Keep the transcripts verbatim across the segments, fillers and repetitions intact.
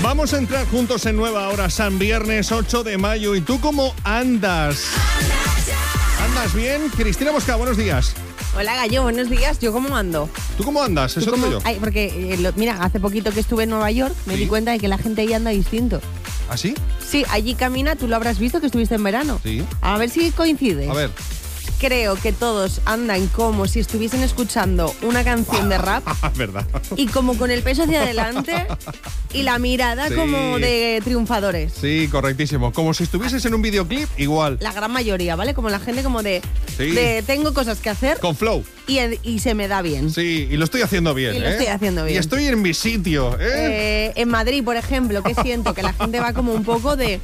Vamos a entrar juntos en Nueva Hora, San Viernes ocho de mayo. ¿Y tú cómo andas? ¿Andas bien? Cristina Mosca, buenos días. Hola Gallo, buenos días. ¿Yo cómo ando? ¿Tú cómo andas? Eso cómo? digo yo. Ay, porque, eh, lo, mira, hace poquito que estuve en Nueva York, me ¿Sí? di cuenta de que la gente ahí anda distinto. ¿Ah, sí? Sí, allí camina, tú lo habrás visto que estuviste en verano. Sí. A ver si coincides. A ver. Creo que todos andan como si estuviesen escuchando una canción de rap Verdad. y como con el peso hacia adelante y la mirada Sí. como de triunfadores. Sí, correctísimo. Como si estuvieses en un videoclip, igual. La gran mayoría, ¿vale? Como la gente como de, Sí. de tengo cosas que hacer Con flow. y, y se me da bien. Sí, y lo estoy haciendo bien, Y lo ¿eh? estoy haciendo bien. Y estoy en mi sitio, ¿eh? Eh, en Madrid, por ejemplo, que siento que la gente va como un poco de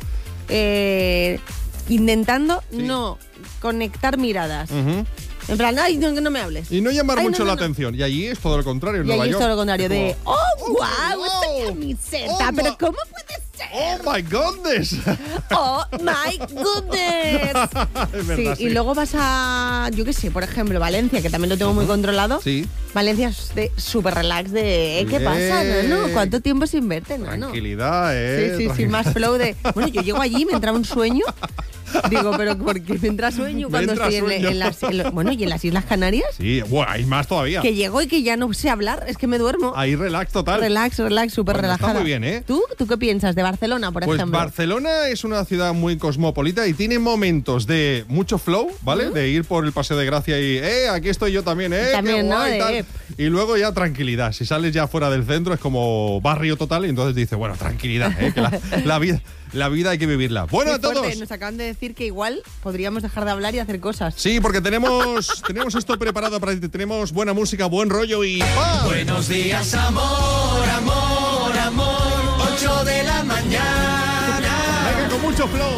eh, intentando Sí. no conectar miradas. Ujú. En plan, ay, no, que no me hables. Y no llamar Ay, mucho no, no, la no. atención. Y allí es todo lo contrario, en Y Nueva allí es York. todo lo contrario, de, Como, oh, wow, wow, esta camiseta, oh, pero ma- ¿cómo puede ser? ¡Oh, my goodness! Oh, my goodness. Es verdad, sí, sí. y luego vas a, yo qué sé, por ejemplo, Valencia, que también lo tengo muy controlado. Sí. Valencia es de súper relax de, eh, ¿qué Bien. pasa, no? ¿Cuánto tiempo sin verte, no? Tranquilidad, ¿eh? Sí, sí, sí, Tranquil- más flow de... Bueno, yo llego allí y me entra un sueño. Digo, pero ¿por qué me entra sueño Me cuando entra estoy en, sueño. en las... en lo- bueno, y en las Islas Canarias, Sí, bueno, hay más todavía. que llego y que ya no sé hablar, es que me duermo. Ahí relax total. Relax, relax, súper Bueno, está relajada. muy bien, ¿eh? ¿Tú? ¿Tú qué piensas de Barcelona, por Pues ejemplo? Barcelona es una ciudad muy cosmopolita y tiene momentos de mucho flow, ¿vale? De ir por el Paseo de Gracia y, eh, aquí estoy yo también, eh, También, qué ¿no? guay, De, tal. eh. Y luego ya tranquilidad. Si sales ya fuera del centro es como barrio total y entonces dices, bueno, tranquilidad, ¿eh? Que la, la vida, la vida hay que vivirla. Bueno, Qué a todos. fuerte, nos acaban de decir que igual podríamos dejar de hablar y hacer cosas. Sí, porque tenemos, tenemos esto preparado para ti. Tenemos buena música, buen rollo y ¡pam! Buenos días, amor, amor, amor. ocho de la mañana. Venga, con mucho flow.